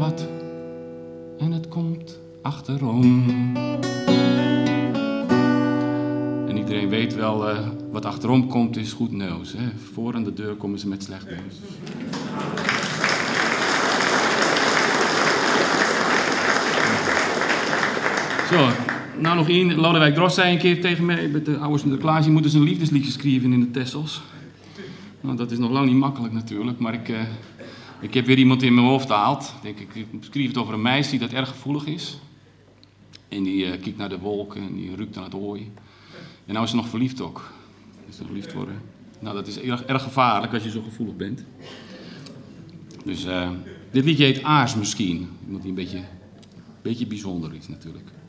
gaat en het komt achterom. En iedereen weet wel, wat achterom komt is goed nieuws. Hè? Voor aan de deur komen ze met slecht nieuws. Zo, nou nog één. Lodewijk Drost zei een keer tegen mij, met de oude Sinterklaas, je moet eens een liefdesliedje schrijven in de Texels. Nou, dat is nog lang niet makkelijk natuurlijk, maar ik heb weer iemand in mijn hoofd gehaald. Ik schreef het over een meisje dat erg gevoelig is. En die kijkt naar de wolken en die ruikt aan het hooi. En nou is ze nog verliefd ook. Is ze verliefd worden. Nou, dat is erg gevaarlijk als je zo gevoelig bent. Dus dit liedje heet Aars misschien. Iemand die een beetje bijzonder is natuurlijk.